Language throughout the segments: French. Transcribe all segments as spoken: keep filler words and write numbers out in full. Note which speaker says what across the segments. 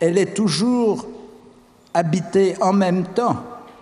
Speaker 1: elle est toujours habitée en même temps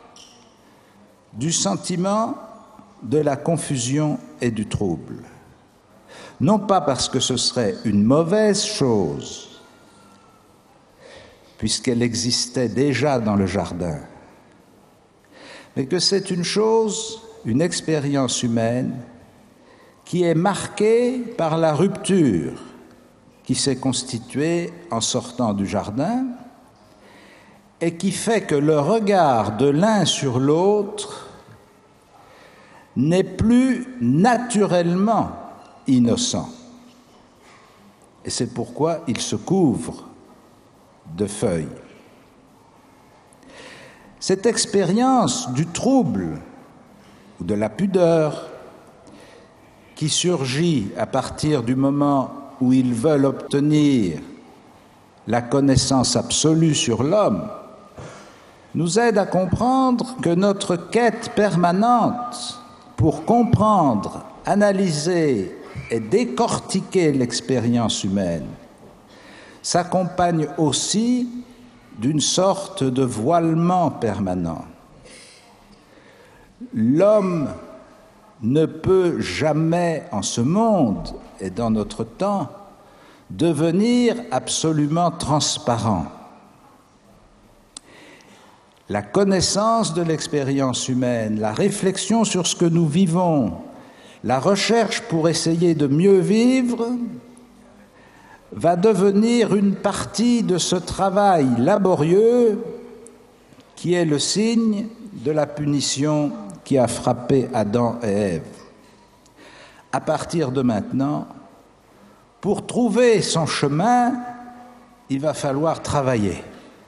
Speaker 1: du sentiment de la confusion et du trouble. Non pas parce que ce serait une mauvaise chose, puisqu'elle existait déjà dans le jardin, mais que c'est une chose, une expérience humaine qui est marquée par la rupture qui s'est constituée en sortant du jardin et qui fait que le regard de l'un sur l'autre n'est plus naturellement innocent. Et c'est pourquoi il se couvre de feuilles. Cette expérience du trouble ou de la pudeur qui surgit à partir du moment où ils veulent obtenir la connaissance absolue sur l'homme nous aide à comprendre que notre quête permanente pour comprendre, analyser et décortiquer l'expérience humaine s'accompagne aussi d'une sorte de voilement permanent. L'homme ne peut jamais, en ce monde et dans notre temps, devenir absolument transparent. La connaissance de l'expérience humaine, la réflexion sur ce que nous vivons, la recherche pour essayer de mieux vivre, va devenir une partie de ce travail laborieux qui est le signe de la punition qui a frappé Adam et Ève. À partir de maintenant, pour trouver son chemin, il va falloir travailler.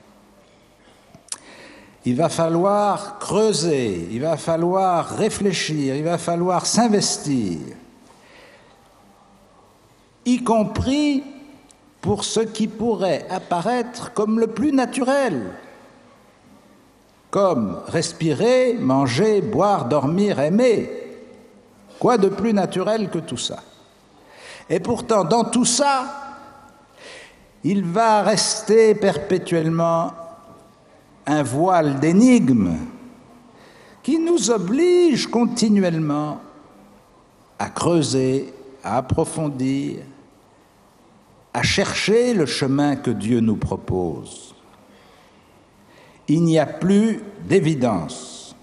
Speaker 1: Il va falloir creuser, il va falloir réfléchir, il va falloir s'investir, y compris pour ce qui pourrait apparaître comme le plus naturel, comme respirer, manger, boire, dormir, aimer. Quoi de plus naturel que tout ça? Et pourtant, dans tout ça, il va rester perpétuellement un voile d'énigmes qui nous oblige continuellement à creuser, à approfondir, à chercher le chemin que Dieu nous propose. Il n'y a plus d'évidence.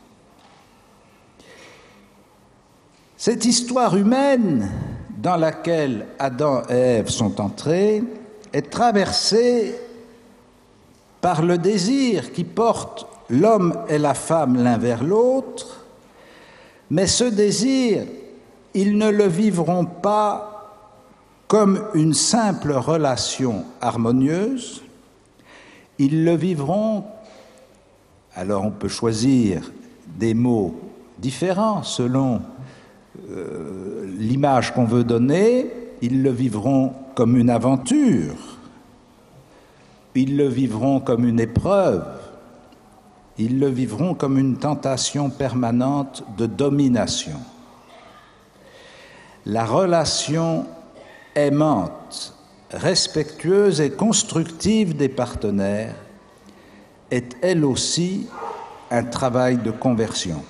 Speaker 1: Cette histoire humaine dans laquelle Adam et Ève sont entrés est traversée par le désir qui porte l'homme et la femme l'un vers l'autre, mais ce désir, ils ne le vivront pas comme une simple relation harmonieuse, ils le vivront, alors on peut choisir des mots différents selon euh, l'image qu'on veut donner, ils le vivront comme une aventure, ils le vivront comme une épreuve, ils le vivront comme une tentation permanente de domination. La relation aimante, respectueuse et constructive des partenaires est elle aussi un travail de conversion.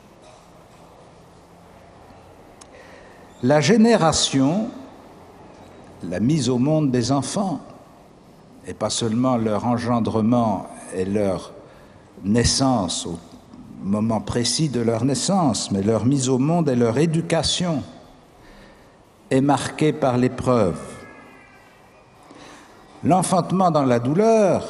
Speaker 1: La génération, la mise au monde des enfants, et pas seulement leur engendrement et leur naissance au moment précis de leur naissance, mais leur mise au monde et leur éducation est marquée par l'épreuve. L'enfantement dans la douleur,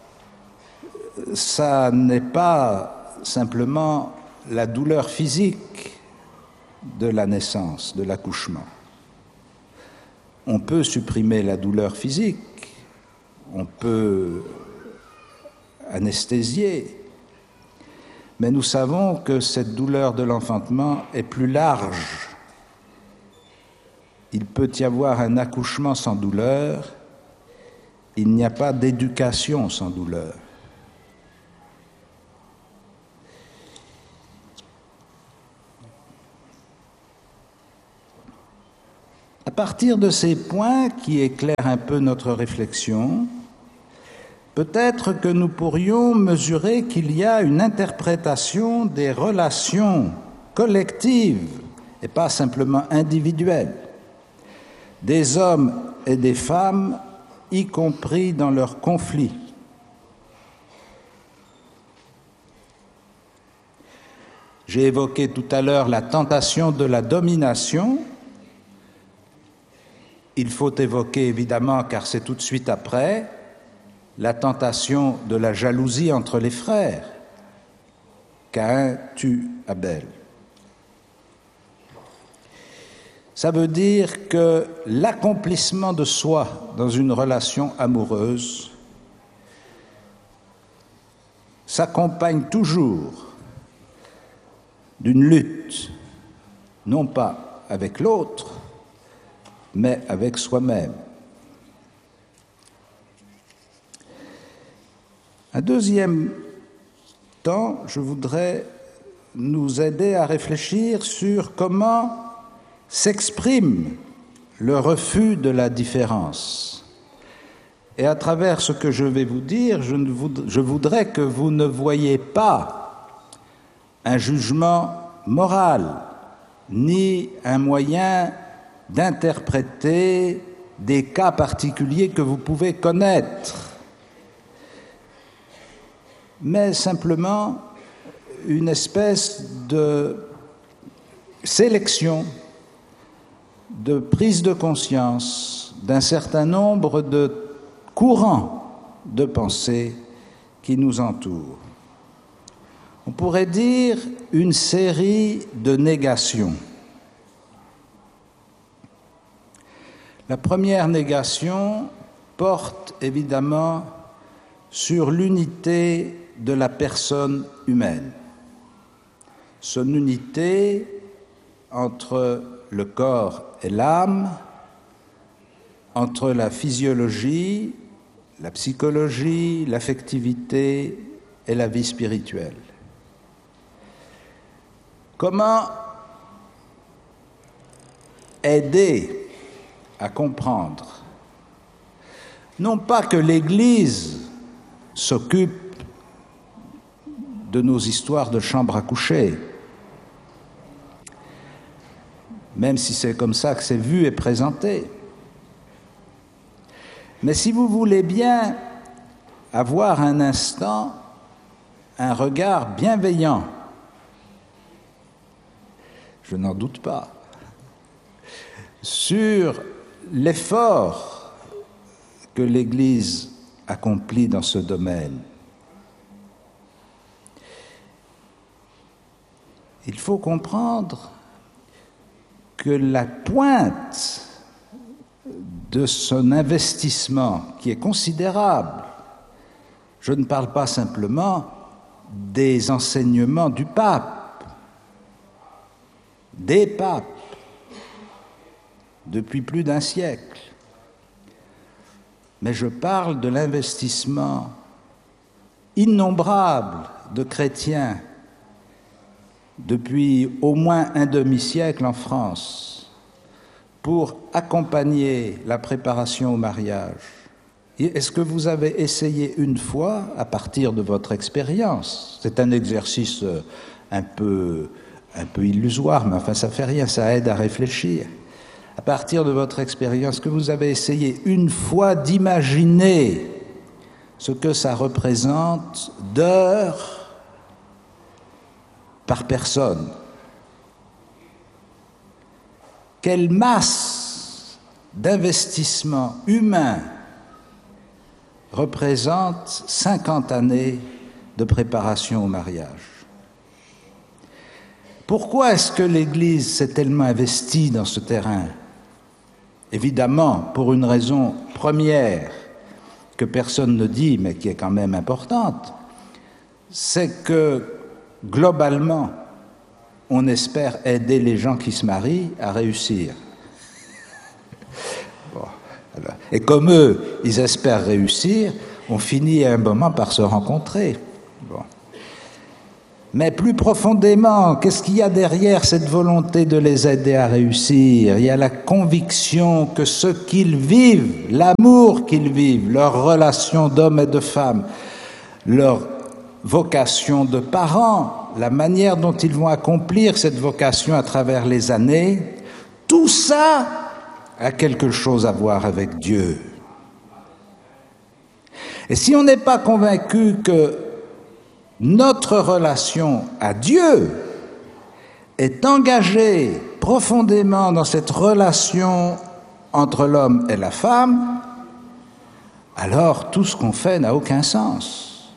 Speaker 1: ça n'est pas simplement la douleur physique de la naissance, de l'accouchement. On peut supprimer la douleur physique, on peut anesthésier, mais nous savons que cette douleur de l'enfantement est plus large. Il peut y avoir un accouchement sans douleur, il n'y a pas d'éducation sans douleur. À partir de ces points qui éclairent un peu notre réflexion, peut-être que nous pourrions mesurer qu'il y a une interprétation des relations collectives et pas simplement individuelles des hommes et des femmes, y compris dans leurs conflits. J'ai évoqué tout à l'heure la tentation de la domination. Il faut évoquer évidemment, car c'est tout de suite après, la tentation de la jalousie entre les frères. Caïn tue Abel. Ça veut dire que l'accomplissement de soi dans une relation amoureuse s'accompagne toujours d'une lutte, non pas avec l'autre, mais avec soi-même. Un deuxième temps, je voudrais nous aider à réfléchir sur comment s'exprime le refus de la différence. Et à travers ce que je vais vous dire, je, ne voudrais, je voudrais que vous ne voyiez pas un jugement moral, ni un moyen d'interpréter des cas particuliers que vous pouvez connaître, mais simplement une espèce de sélection, de prise de conscience d'un certain nombre de courants de pensée qui nous entourent. On pourrait dire une série de négations. La première négation porte évidemment sur l'unité de la personne humaine. Son unité entre le corps et l'âme, entre la physiologie, la psychologie, l'affectivité et la vie spirituelle. Comment aider à comprendre, non pas que l'Église s'occupe de nos histoires de chambre à coucher, même si c'est comme ça que c'est vu et présenté. Mais si vous voulez bien avoir un instant un regard bienveillant, je n'en doute pas, sur l'effort que l'Église accomplit dans ce domaine, il faut comprendre que la pointe de son investissement, qui est considérable, je ne parle pas simplement des enseignements du pape, des papes, depuis plus d'un siècle, mais je parle de l'investissement innombrable de chrétiens depuis au moins un demi-siècle en France pour accompagner la préparation au mariage. Est-ce que vous avez essayé une fois, à partir de votre expérience, c'est un exercice un peu, un peu illusoire, mais enfin ça fait rien, ça aide à réfléchir, à partir de votre expérience, que vous avez essayé une fois d'imaginer ce que ça représente d'heures par personne. Quelle masse d'investissement humain représente cinquante années de préparation au mariage? Pourquoi est-ce que l'Église s'est tellement investie dans ce terrain? Évidemment, pour une raison première que personne ne dit, mais qui est quand même importante, c'est que globalement, on espère aider les gens qui se marient à réussir. Bon, alors, et comme eux, ils espèrent réussir, on finit à un moment par se rencontrer. Bon. Mais plus profondément, qu'est-ce qu'il y a derrière cette volonté de les aider à réussir? Il y a la conviction que ce qu'ils vivent, l'amour qu'ils vivent, leur relation d'homme et de femme, leur vocation de parents, la manière dont ils vont accomplir cette vocation à travers les années, tout ça a quelque chose à voir avec Dieu. Et si on n'est pas convaincu que notre relation à Dieu est engagée profondément dans cette relation entre l'homme et la femme, alors tout ce qu'on fait n'a aucun sens.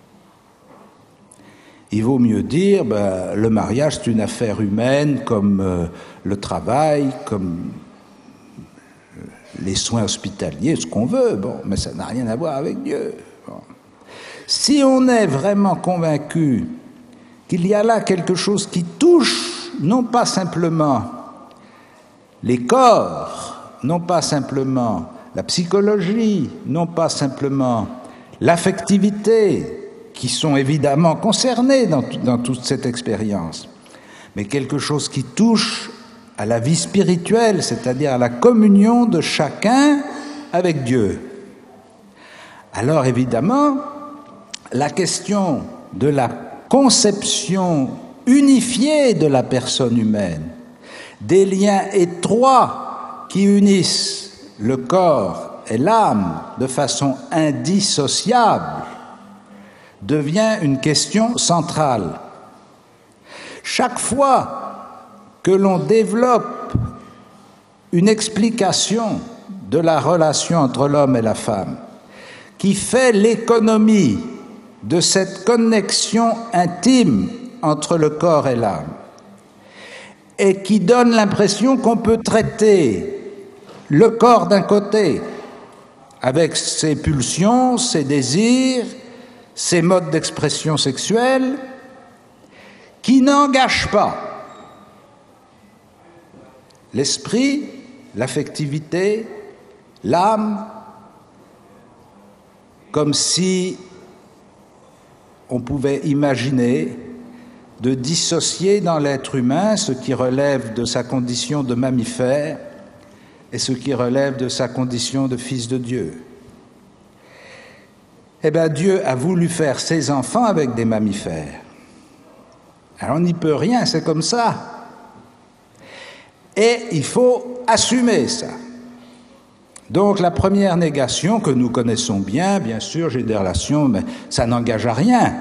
Speaker 1: Il vaut mieux dire, ben, le mariage c'est une affaire humaine comme euh, le travail, comme les soins hospitaliers, ce qu'on veut, bon, mais ça n'a rien à voir avec Dieu. Bon. Si on est vraiment convaincu qu'il y a là quelque chose qui touche non pas simplement les corps, non pas simplement la psychologie, non pas simplement l'affectivité, qui sont évidemment concernés dans, dans toute cette expérience, mais quelque chose qui touche à la vie spirituelle, c'est-à-dire à la communion de chacun avec Dieu. Alors évidemment, la question de la conception unifiée de la personne humaine, des liens étroits qui unissent le corps et l'âme de façon indissociable, devient une question centrale. Chaque fois que l'on développe une explication de la relation entre l'homme et la femme, qui fait l'économie de cette connexion intime entre le corps et l'âme, et qui donne l'impression qu'on peut traiter le corps d'un côté, avec ses pulsions, ses désirs, ses modes d'expression sexuelle, qui n'engagent pas l'esprit, l'affectivité, l'âme, comme si on pouvait imaginer de dissocier dans l'être humain ce qui relève de sa condition de mammifère et ce qui relève de sa condition de fils de Dieu. Eh bien, Dieu a voulu faire ses enfants avec des mammifères. Alors, on n'y peut rien, c'est comme ça. Et il faut assumer ça. Donc, la première négation que nous connaissons bien, bien sûr, j'ai des relations, mais ça n'engage à rien.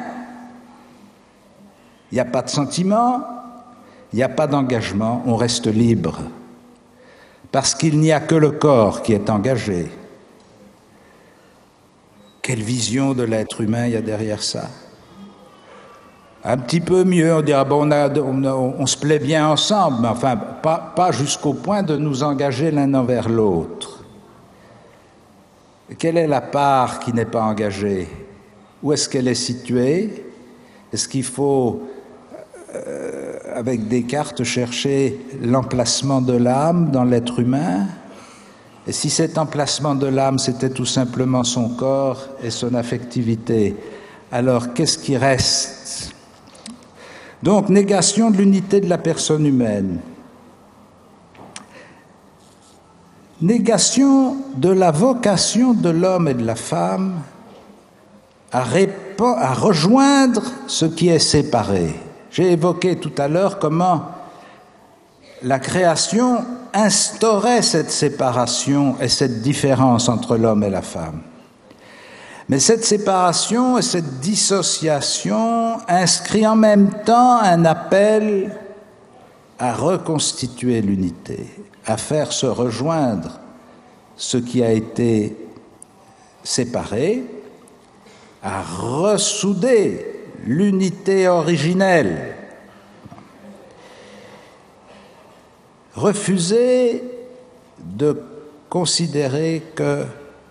Speaker 1: Il n'y a pas de sentiment, il n'y a pas d'engagement, on reste libre. Parce qu'il n'y a que le corps qui est engagé. Quelle vision de l'être humain il y a derrière ça? Un petit peu mieux, on dira, bon, on, a, on, a, on se plaît bien ensemble, mais enfin, pas, pas jusqu'au point de nous engager l'un envers l'autre. Quelle est la part qui n'est pas engagée? Où est-ce qu'elle est située? Est-ce qu'il faut, euh, avec Descartes, chercher l'emplacement de l'âme dans l'être humain? Et si cet emplacement de l'âme, c'était tout simplement son corps et son affectivité, alors qu'est-ce qui reste? Donc, négation de l'unité de la personne humaine. Négation de la vocation de l'homme et de la femme à, répond, à rejoindre ce qui est séparé. J'ai évoqué tout à l'heure comment la création instaurait cette séparation et cette différence entre l'homme et la femme. Mais cette séparation et cette dissociation inscrit en même temps un appel à reconstituer l'unité, à faire se rejoindre ce qui a été séparé, à ressouder l'unité originelle. Refuser de considérer que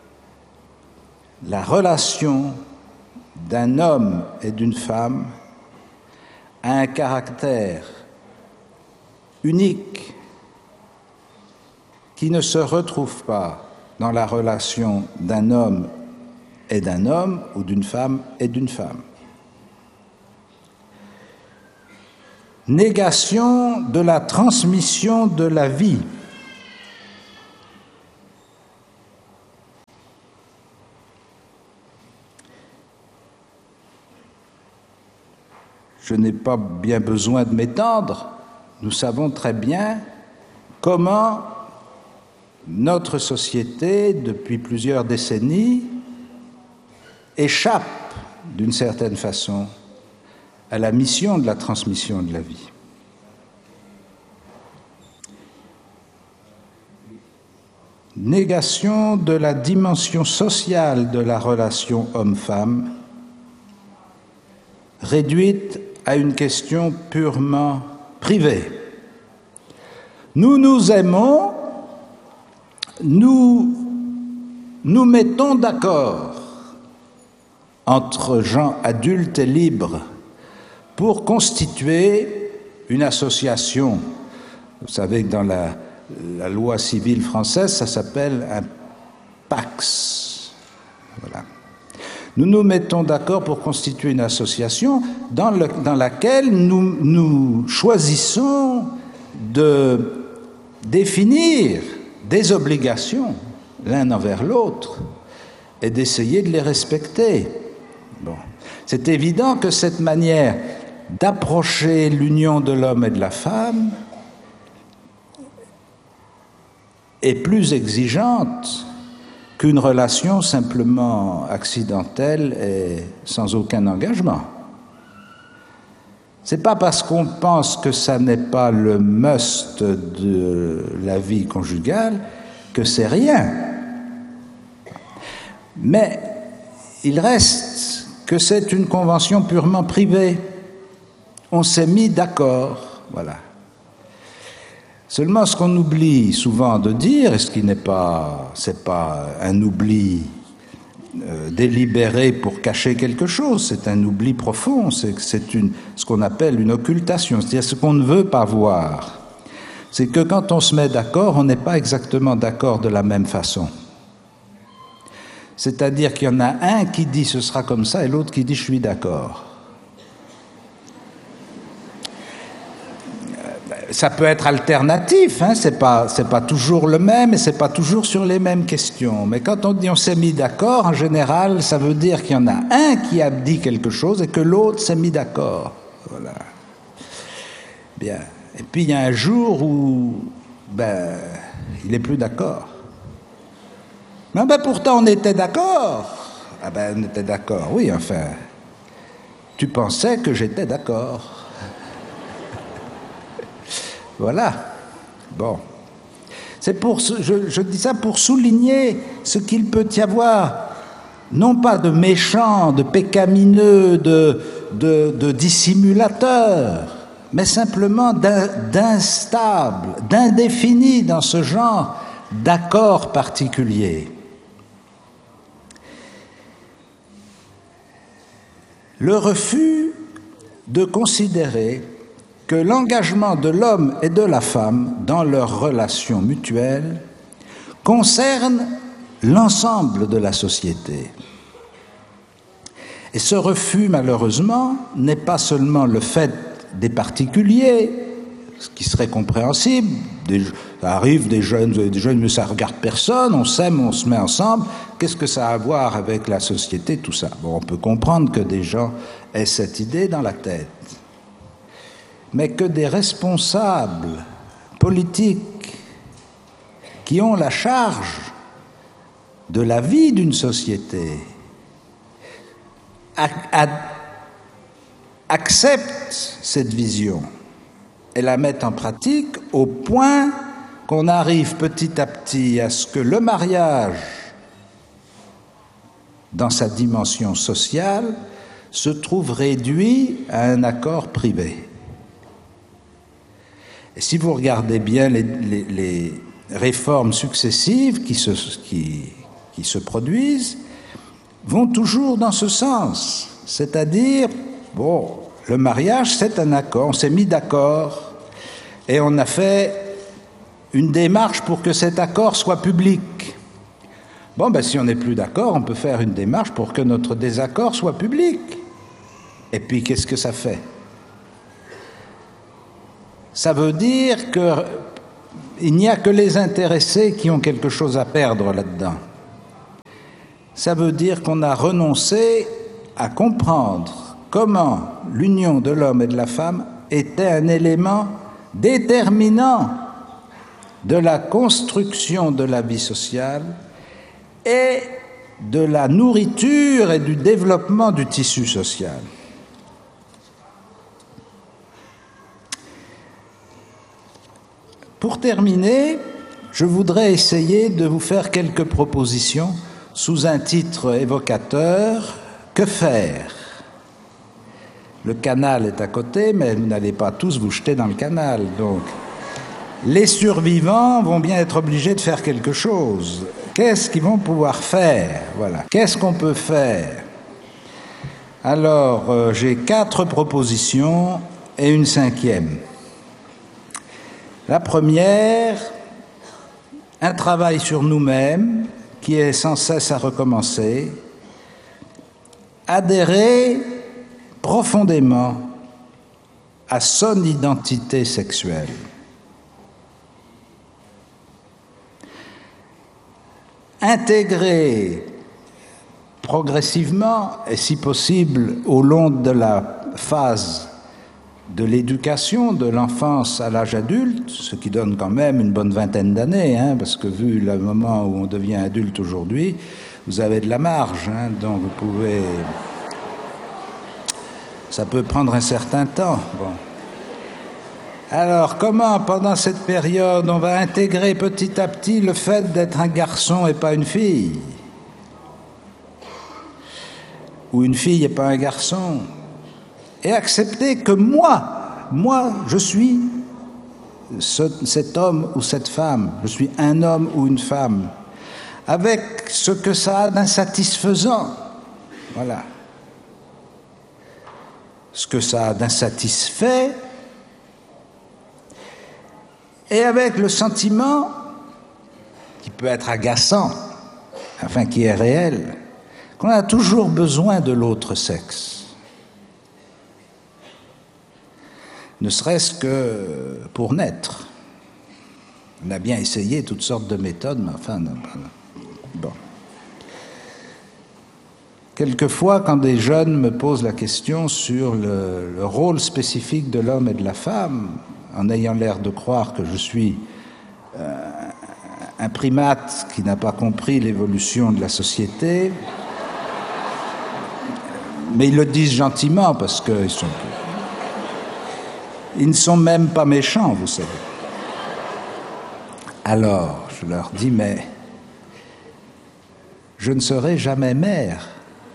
Speaker 1: la relation d'un homme et d'une femme a un caractère unique qui ne se retrouve pas dans la relation d'un homme et d'un homme ou d'une femme et d'une femme. Négation de la transmission de la vie. Je n'ai pas bien besoin de m'étendre. Nous savons très bien comment notre société, depuis plusieurs décennies, échappe d'une certaine façon à la mission de la transmission de la vie. Négation de la dimension sociale de la relation homme-femme, réduite à une question purement privée. Nous nous aimons, nous nous mettons d'accord entre gens adultes et libres pour constituer une association. Vous savez que dans la, la loi civile française, ça s'appelle un pax. Voilà. Nous nous mettons d'accord pour constituer une association dans, le, dans laquelle nous, nous choisissons de définir des obligations l'un envers l'autre et d'essayer de les respecter. Bon. C'est évident que cette manière d'approcher l'union de l'homme et de la femme est plus exigeante qu'une relation simplement accidentelle et sans aucun engagement. C'est pas parce qu'on pense que ça n'est pas le must de la vie conjugale que c'est rien. Mais il reste que c'est une convention purement privée. On s'est mis d'accord, voilà. Seulement, ce qu'on oublie souvent de dire, et ce qui n'est pas, c'est pas un oubli euh, délibéré pour cacher quelque chose, c'est un oubli profond, c'est, c'est une, ce qu'on appelle une occultation, c'est-à-dire ce qu'on ne veut pas voir. C'est que quand on se met d'accord, on n'est pas exactement d'accord de la même façon. C'est-à-dire qu'il y en a un qui dit ce sera comme ça et l'autre qui dit je suis d'accord. Ça peut être alternatif, hein, c'est pas, c'est pas toujours le même et c'est pas toujours sur les mêmes questions. Mais quand on dit on s'est mis d'accord, en général, ça veut dire qu'il y en a un qui a dit quelque chose et que l'autre s'est mis d'accord. Voilà. Bien. Et puis il y a un jour où ben, il n'est plus d'accord. Mais ben, pourtant on était d'accord. Ah ben on était d'accord, oui, enfin. Tu pensais que j'étais d'accord. Voilà. Bon. C'est pour, je, je dis ça pour souligner ce qu'il peut y avoir, non pas de méchants, de pécamineux, de, de, de dissimulateurs, mais simplement d'instables, d'indéfinis dans ce genre d'accord particulier. Le refus de considérer que l'engagement de l'homme et de la femme dans leur relation mutuelle concerne l'ensemble de la société. Et ce refus, malheureusement, n'est pas seulement le fait des particuliers, ce qui serait compréhensible. Des, ça arrive des jeunes, des jeunes, mais ça ne regarde personne, on s'aime, on se met ensemble. Qu'est-ce que ça a à voir avec la société, tout ça? Bon, on peut comprendre que des gens aient cette idée dans la tête. Mais que des responsables politiques qui ont la charge de la vie d'une société acceptent cette vision et la mettent en pratique au point qu'on arrive petit à petit à ce que le mariage, dans sa dimension sociale, se trouve réduit à un accord privé. Et si vous regardez bien les, les, les réformes successives qui se, qui, qui se produisent, vont toujours dans ce sens. C'est-à-dire, bon, le mariage, c'est un accord, on s'est mis d'accord et on a fait une démarche pour que cet accord soit public. Bon, ben si on n'est plus d'accord, on peut faire une démarche pour que notre désaccord soit public. Et puis, qu'est-ce que ça fait ? Ça veut dire qu'il n'y a que les intéressés qui ont quelque chose à perdre là-dedans. Ça veut dire qu'on a renoncé à comprendre comment l'union de l'homme et de la femme était un élément déterminant de la construction de la vie sociale et de la nourriture et du développement du tissu social. Pour terminer, je voudrais essayer de vous faire quelques propositions sous un titre évocateur, « Que faire ?» Le canal est à côté, mais vous n'allez pas tous vous jeter dans le canal. Donc, les survivants vont bien être obligés de faire quelque chose. Qu'est-ce qu'ils vont pouvoir faire? Voilà. Qu'est-ce qu'on peut faire? Alors, euh, j'ai quatre propositions et une cinquième. La première, un travail sur nous-mêmes qui est sans cesse à recommencer, adhérer profondément à son identité sexuelle. Intégrer progressivement, et si possible au long de la phase de l'éducation de l'enfance à l'âge adulte, ce qui donne quand même une bonne vingtaine d'années, hein, parce que vu le moment où on devient adulte aujourd'hui, vous avez de la marge, hein, donc vous pouvez... Ça peut prendre un certain temps. Bon. Alors, comment, pendant cette période, on va intégrer petit à petit le fait d'être un garçon et pas une fille? Ou une fille et pas un garçon? Et accepter que moi, moi, je suis ce, cet homme ou cette femme, je suis un homme ou une femme, avec ce que ça a d'insatisfaisant. Voilà. Ce que ça a d'insatisfait, et avec le sentiment qui peut être agaçant, enfin qui est réel, qu'on a toujours besoin de l'autre sexe. Ne serait-ce que pour naître. On a bien essayé toutes sortes de méthodes, mais enfin, non, bon. Quelquefois, quand des jeunes me posent la question sur le, le rôle spécifique de l'homme et de la femme, en ayant l'air de croire que je suis euh, un primate qui n'a pas compris l'évolution de la société, mais ils le disent gentiment parce qu'ils sont... Ils ne sont même pas méchants, vous savez. Alors, je leur dis, mais je ne serai jamais mère.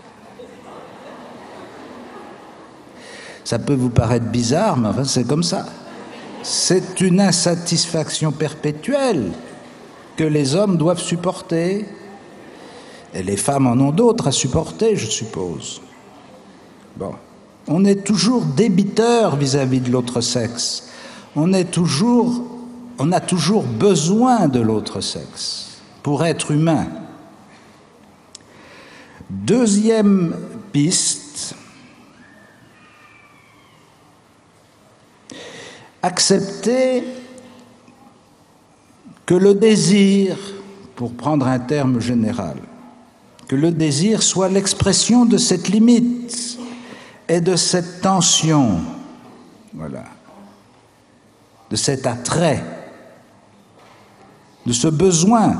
Speaker 1: Ça peut vous paraître bizarre, mais enfin, c'est comme ça. C'est une insatisfaction perpétuelle que les hommes doivent supporter, et les femmes en ont d'autres à supporter, je suppose. Bon. On est toujours débiteur vis-à-vis de l'autre sexe. On est toujours, on a toujours besoin de l'autre sexe pour être humain. Deuxième piste, accepter que le désir, pour prendre un terme général, que le désir soit l'expression de cette limite et de cette tension, voilà, de cet attrait, de ce besoin,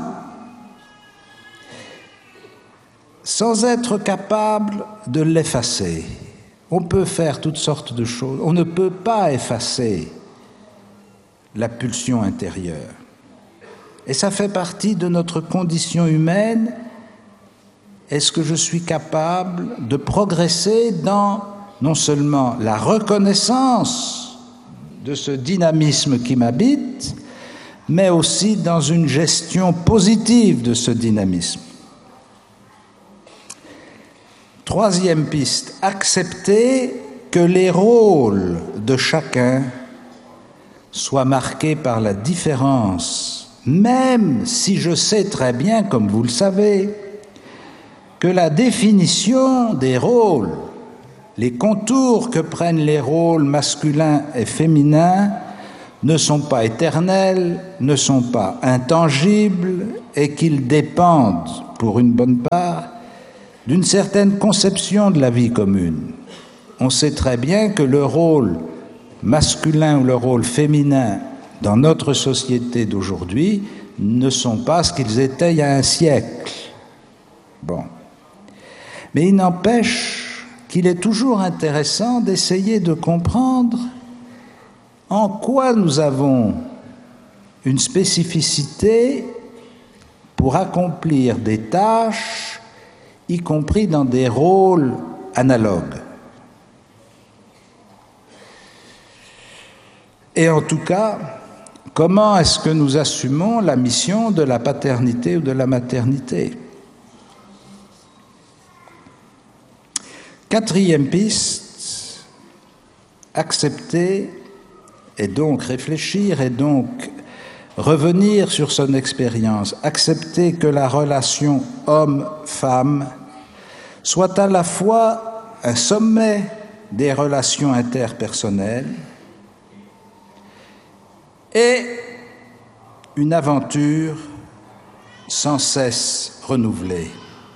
Speaker 1: sans être capable de l'effacer. On peut faire toutes sortes de choses, on ne peut pas effacer la pulsion intérieure. Et ça fait partie de notre condition humaine. Est-ce que je suis capable de progresser dans non seulement la reconnaissance de ce dynamisme qui m'habite, mais aussi dans une gestion positive de ce dynamisme? Troisième piste, accepter que les rôles de chacun soient marqués par la différence, même si je sais très bien, comme vous le savez, que la définition des rôles, les contours que prennent les rôles masculins et féminins ne sont pas éternels, ne sont pas intangibles et qu'ils dépendent, pour une bonne part, d'une certaine conception de la vie commune. On sait très bien que le rôle masculin ou le rôle féminin dans notre société d'aujourd'hui ne sont pas ce qu'ils étaient il y a un siècle. Bon. Mais il n'empêche qu'il est toujours intéressant d'essayer de comprendre en quoi nous avons une spécificité pour accomplir des tâches, y compris dans des rôles analogues. Et en tout cas, comment est-ce que nous assumons la mission de la paternité ou de la maternité? Quatrième piste, accepter et donc réfléchir et donc revenir sur son expérience, accepter que la relation homme-femme soit à la fois un sommet des relations interpersonnelles et une aventure sans cesse renouvelée.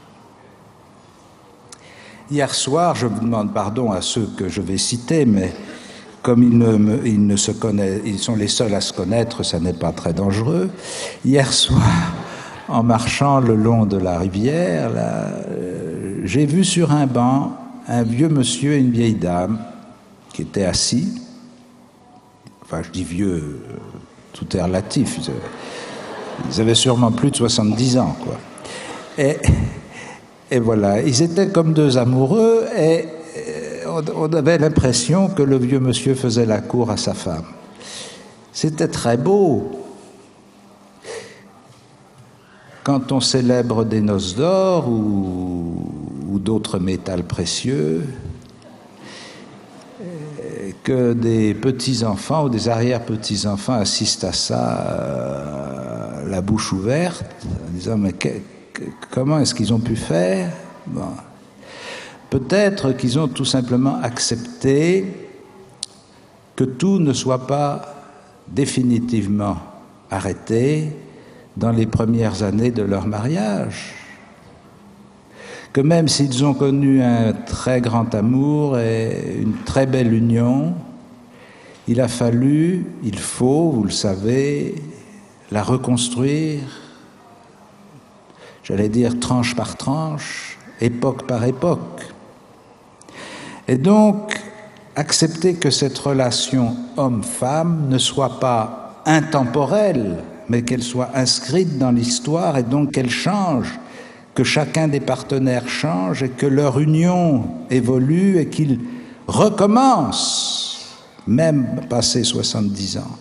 Speaker 1: Hier soir, je vous demande pardon à ceux que je vais citer, mais comme ils, ne me, ils, ne se connaissent, ils sont les seuls à se connaître, ça n'est pas très dangereux. Hier soir, en marchant le long de la rivière, là, euh, j'ai vu sur un banc un vieux monsieur et une vieille dame qui étaient assis. Enfin, je dis vieux, tout est relatif. Ils avaient sûrement plus de soixante-dix ans, quoi. Et, et voilà, ils étaient comme deux amoureux et on avait l'impression que le vieux monsieur faisait la cour à sa femme. C'était très beau. Quand on célèbre des noces d'or ou, ou d'autres métals précieux, que des petits-enfants ou des arrière-petits-enfants assistent à ça, euh, la bouche ouverte, en disant « mais que, que, comment est-ce qu'ils ont pu faire ?» Bon. Peut-être qu'ils ont tout simplement accepté que tout ne soit pas définitivement arrêté dans les premières années de leur mariage. Que même s'ils ont connu un très grand amour et une très belle union, il a fallu, il faut, vous le savez, la reconstruire, j'allais dire tranche par tranche, époque par époque. Et donc, accepter que cette relation homme-femme ne soit pas intemporelle, mais qu'elle soit inscrite dans l'histoire et donc qu'elle change, que chacun des partenaires change et que leur union évolue et qu'ils recommencent, même passé soixante-dix ans,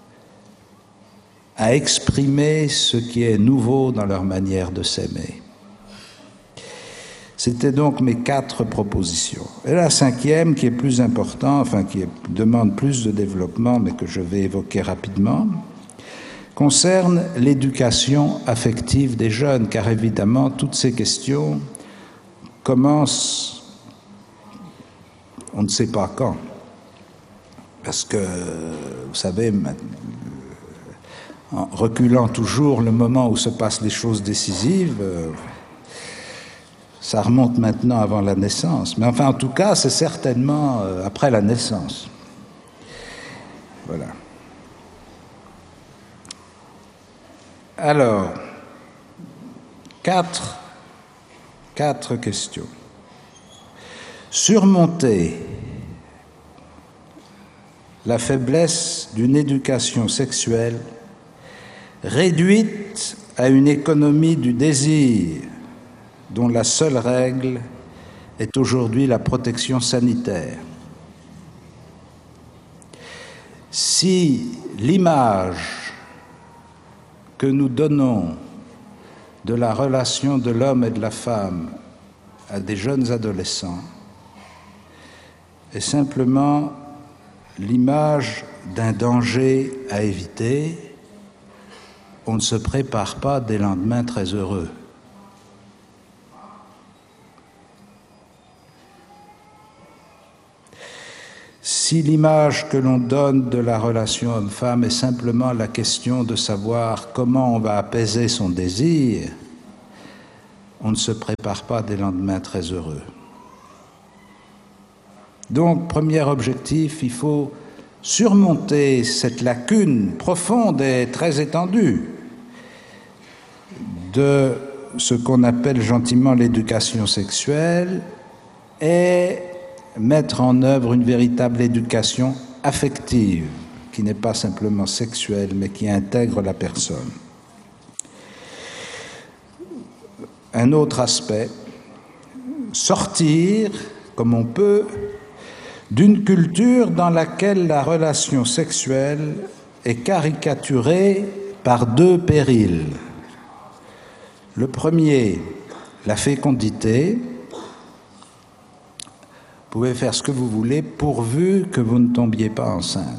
Speaker 1: à exprimer ce qui est nouveau dans leur manière de s'aimer. C'était donc mes quatre propositions. Et la cinquième, qui est plus importante, enfin qui est, demande plus de développement, mais que je vais évoquer rapidement, concerne l'éducation affective des jeunes, car évidemment, toutes ces questions commencent, on ne sait pas quand, parce que, vous savez, en reculant toujours le moment où se passent les choses décisives, ça remonte maintenant avant la naissance. Mais enfin, en tout cas, c'est certainement après la naissance. Voilà. Alors, quatre, quatre questions. Surmonter la faiblesse d'une éducation sexuelle réduite à une économie du désir dont la seule règle est aujourd'hui la protection sanitaire. Si l'image que nous donnons de la relation de l'homme et de la femme à des jeunes adolescents est simplement l'image d'un danger à éviter, on ne se prépare pas des lendemains très heureux. si l'image que l'on donne de la relation homme-femme est simplement la question de savoir comment on va apaiser son désir, on ne se prépare pas des lendemains très heureux. Donc, premier objectif, il faut surmonter cette lacune profonde et très étendue de ce qu'on appelle gentiment l'éducation sexuelle et mettre en œuvre une véritable éducation affective, qui n'est pas simplement sexuelle, mais qui intègre la personne. Un autre aspect, sortir, comme on peut, d'une culture dans laquelle la relation sexuelle est caricaturée par deux périls. Le premier, la fécondité. Vous pouvez faire ce que vous voulez pourvu que vous ne tombiez pas enceinte.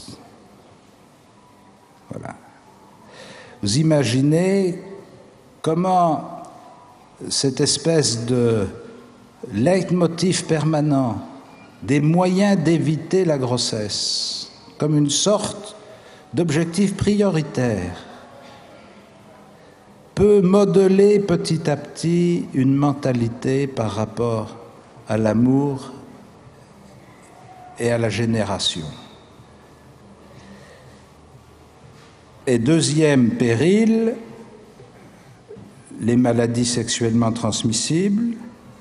Speaker 1: Voilà. Vous imaginez comment cette espèce de leitmotiv permanent des moyens d'éviter la grossesse, comme une sorte d'objectif prioritaire, peut modeler petit à petit une mentalité par rapport à l'amour et à la génération. Et deuxième péril, les maladies sexuellement transmissibles.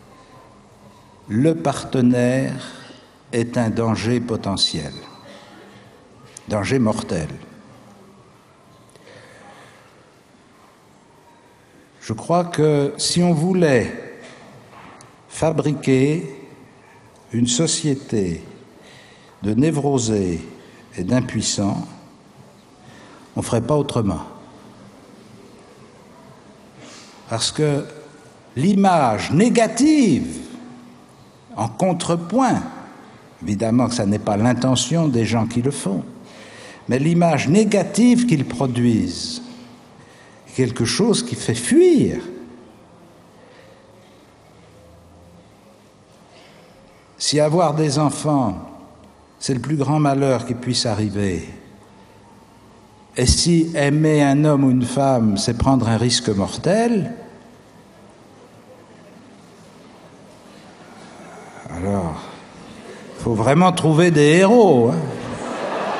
Speaker 1: Le partenaire est un danger potentiel, danger mortel. Je crois que si on voulait fabriquer une société de névrosés et d'impuissants, on ne ferait pas autrement. Parce que l'image négative, en contrepoint, évidemment que ça n'est pas l'intention des gens qui le font, mais l'image négative qu'ils produisent, quelque chose qui fait fuir. Si avoir des enfants, c'est le plus grand malheur qui puisse arriver, et si aimer un homme ou une femme, c'est prendre un risque mortel, alors, il faut vraiment trouver des héros, hein.